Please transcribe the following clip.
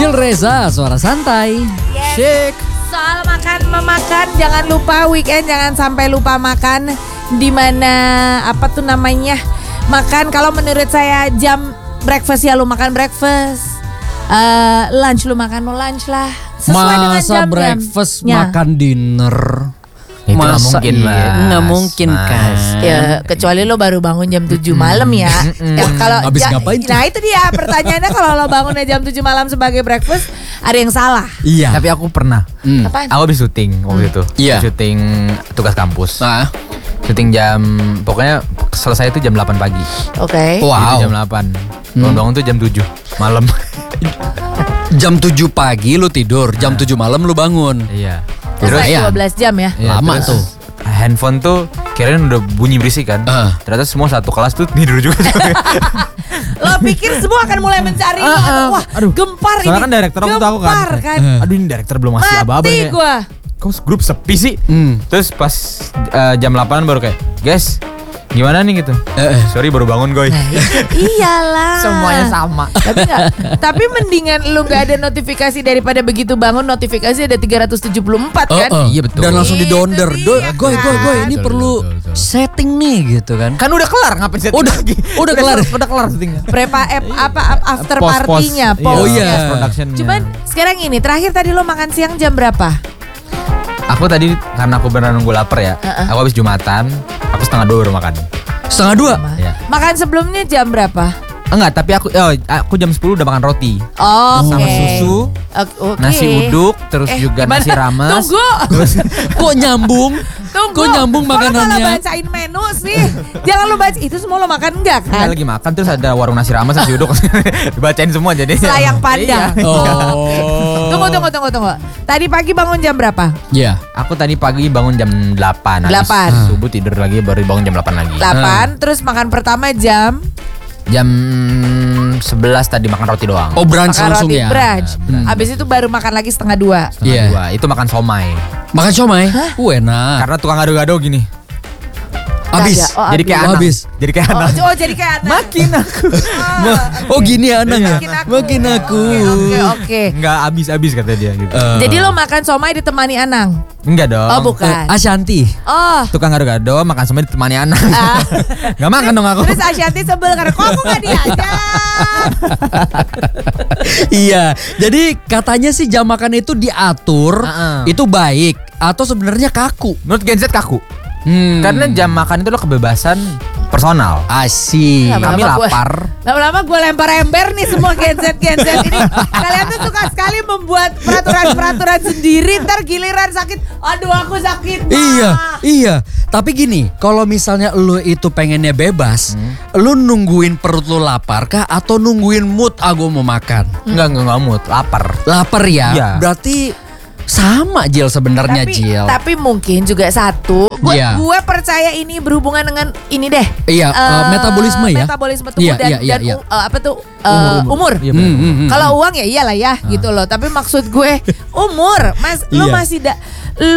Jil Reza, suara santai. Yes. Shake. Soal makan memakan, jangan lupa weekend jangan sampai lupa makan. Dimana apa tuh namanya makan, kalau menurut saya jam breakfast ya lu makan breakfast, lunch lu makan lunch lah. Sesuai dengan Masa jam-jam. breakfast Ya. makan dinner? Itu nggak Masa mungkin, iya? Mas. Nggak mungkin Mas. kan? Ya kecuali lo baru bangun jam 7 malam ya. Ya, kalau Habis ngapain tuh? Nah itu dia pertanyaannya, kalau lo bangunnya jam 7 malam sebagai breakfast ada yang salah. Iya. Tapi aku pernah. Apaan? Aku habis syuting waktu itu. Iya. Syuting tugas kampus. Nah, Syuting pokoknya selesai itu jam 8 pagi. Oke. wow. Itu jam 8. Bangun tuh jam 7 malam. Jam 7 pagi lu tidur, jam 7 malam lu bangun. Iya. Terus ya. 12 jam ya. Iya, Lama terus tuh. Handphone tuh kirain udah bunyi berisik kan. Ternyata semua satu kelas tuh tidur juga. Lo pikir semua akan mulai mencari lo, atau, wah gempar ini. Soalnya kan direktur aku tahu kan. Gempar kan. Aduh ini direktur belum ngasih apa-apa Mati nih. gua. Kok grup sepi sih? Terus pas jam 8 baru kayak, guys, gimana nih gitu? Sorry baru bangun goy. Iyalah. Semuanya sama. Tapi mendingan lu gak ada notifikasi daripada begitu bangun notifikasi ada 374 kan. Iya betul. Dan langsung Itu di-donder. dia, Goy, ini Betul, perlu betul. setting nih gitu kan. Kan udah kelar, ngapain setting Udah- lagi? udah kelar. Udah kelar settingnya. After partinya, Oh pause. iya. Productionnya. Cuman sekarang ini terakhir tadi lo makan siang jam berapa? Aku tadi karena aku beneran nunggu lapar ya. Aku habis Jumatan, aku 1:30 baru makan. 1:30. Iya. Makan sebelumnya jam berapa? Enggak, tapi aku jam 10 udah makan roti. Oke. Sama susu, Oke. nasi uduk, terus juga gimana? nasi rames. Tunggu. Kok nyambung? Tunggu. Kok nyambung Kok lo malah makanannya? bacain menu sih? Jangan lo baca itu semua, lo makan enggak Kita kan? lagi makan terus ada warung nasi rames, nasi uduk. Dibacain semua jadi. Selayang pandang. Iya. Oh. Tunggu. Tadi pagi bangun jam berapa? Iya. Aku tadi pagi bangun jam 8. 8. Subuh tidur lagi baru bangun jam 8 lagi. 8. Terus makan pertama jam Jam 11 tadi makan roti doang. Oh, brunch makan langsung roti ya. brunch. Habis itu baru makan lagi 1:30. Setengah Iya. dua. Itu makan somai. Makan somai? Enak. Karena tukang gado-gado gini. Habis. Kagak. Oh, Jadi kayak anak. habis. Jadi kayak anak. Oh, jadi kayak anak. Makin aku. Oh gini Anang ya? Makin aku. Oke. Enggak habis-habis kata dia gitu. Jadi lo makan somai ditemani Anang? Enggak dong. Oh, bukan. Ashanti. Oh. Tukang gado-gado makan somai ditemani anak. Enggak makan dong aku. Terus Ashanti sebel karena kok aku gak diajak. Iya. Jadi katanya sih jam makan itu diatur, itu baik atau sebenarnya kaku? Menurut Gen Z kaku. Karena jam makan itu lo kebebasan personal. Asik. Lama-lama Kami gua- lapar. Lama-lama gue lempar ember nih semua Gen Z ini. Kalian tuh suka sekali membuat peraturan-peraturan sendiri. Ntar giliran sakit, aduh aku sakit. Ma. Iya. Tapi gini, kalau misalnya lu itu pengennya bebas, lu nungguin perut lu lapar kah atau nungguin mood aku mau makan? Enggak mood, lapar. Lapar ya? Iya. Berarti sama Jil sebenarnya Jil. Tapi mungkin juga satu, Iya. gue percaya ini berhubungan dengan ini deh. Iya, metabolisme ya. Metabolisme tubuh Iya, dan, iya, dan iya. apa tuh umur. Iya, benar. Kalau uang ya iyalah ya gitu loh. Tapi maksud gue umur, mas, lu Iya. masih